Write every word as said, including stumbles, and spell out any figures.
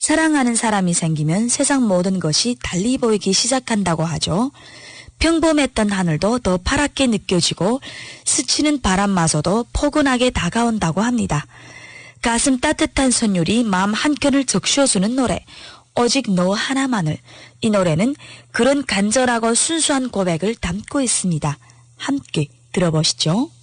사랑하는 사람이 생기면 세상 모든 것이 달리 보이기 시작한다고 하죠. 평범했던 하늘도 더 파랗게 느껴지고 스치는 바람마저도 포근하게 다가온다고 합니다. 가슴 따뜻한 선율이 마음 한켠을 적셔주는 노래, 오직 너 하나만을. 이 노래는 그런 간절하고 순수한 고백을 담고 있습니다. 함께 들어보시죠.